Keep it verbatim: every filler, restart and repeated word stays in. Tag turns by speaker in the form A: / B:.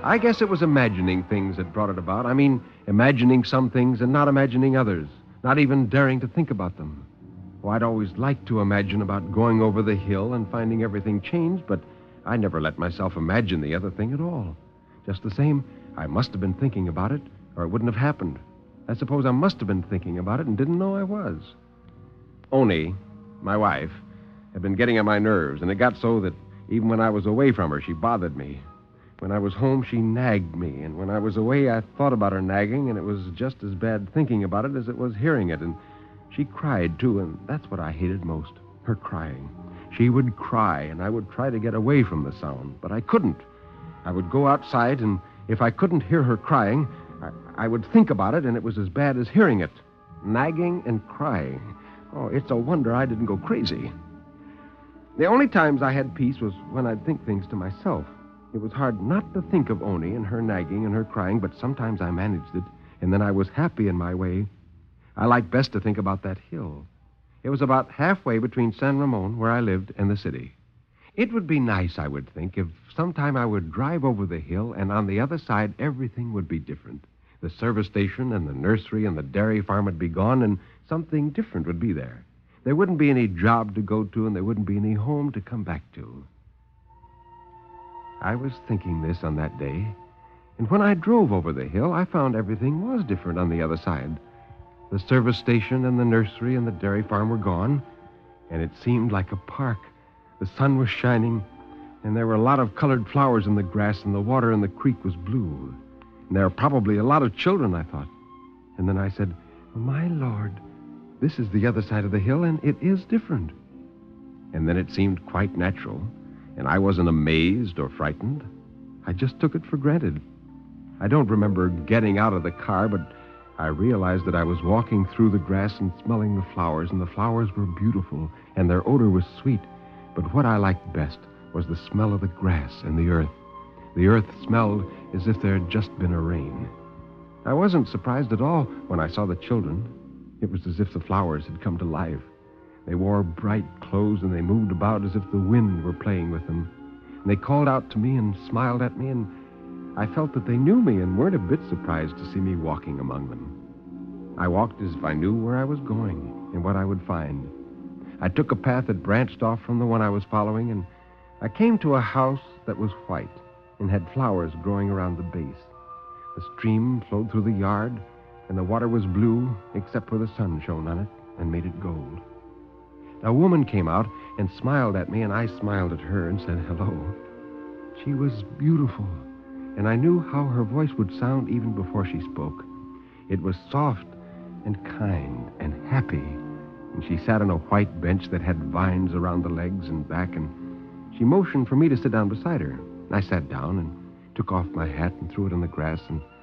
A: I guess it was imagining things that brought it about. I mean, imagining some things and not imagining others, not even daring to think about them. Oh, I'd always liked to imagine about going over the hill and finding everything changed, but I never let myself imagine the other thing at all. Just the same, I must have been thinking about it, or it wouldn't have happened. I suppose I must have been thinking about it and didn't know I was. Oni, my wife, had been getting on my nerves, and it got so that even when I was away from her, she bothered me. When I was home, she nagged me, and when I was away, I thought about her nagging, and it was just as bad thinking about it as it was hearing it, and she cried, too, and that's what I hated most, her crying. She would cry, and I would try to get away from the sound, but I couldn't. I would go outside, and if I couldn't hear her crying, I, I would think about it, and it was as bad as hearing it. Nagging and crying. Oh, it's a wonder I didn't go crazy. The only times I had peace was when I'd think things to myself. It was hard not to think of Oni and her nagging and her crying, but sometimes I managed it, and then I was happy in my way. I liked best to think about that hill. It was about halfway between San Ramon, where I lived, and the city. It would be nice, I would think, if sometime I would drive over the hill, and on the other side, everything would be different. The service station and the nursery and the dairy farm would be gone, and something different would be there. There wouldn't be any job to go to, and there wouldn't be any home to come back to. I was thinking this on that day, and when I drove over the hill, I found everything was different on the other side. The service station and the nursery and the dairy farm were gone, and it seemed like a park. The sun was shining, and there were a lot of colored flowers in the grass, and the water in the creek was blue. And there were probably a lot of children, I thought. And then I said, my Lord, this is the other side of the hill, and it is different. And then it seemed quite natural, and I wasn't amazed or frightened. I just took it for granted. I don't remember getting out of the car, but I realized that I was walking through the grass and smelling the flowers, and the flowers were beautiful, and their odor was sweet. But what I liked best was the smell of the grass and the earth. The earth smelled as if there had just been a rain. I wasn't surprised at all when I saw the children. It was as if the flowers had come to life. They wore bright clothes, and they moved about as if the wind were playing with them. And they called out to me and smiled at me, and I felt that they knew me and weren't a bit surprised to see me walking among them. I walked as if I knew where I was going and what I would find. I took a path that branched off from the one I was following, and I came to a house that was white and had flowers growing around the base. The stream flowed through the yard, and the water was blue except where the sun shone on it and made it gold. A woman came out and smiled at me, and I smiled at her and said hello. She was beautiful, and I knew how her voice would sound even before she spoke. It was soft and kind and happy, and she sat on a white bench that had vines around the legs and back, and she motioned for me to sit down beside her. I sat down and took off my hat and threw it in the grass, and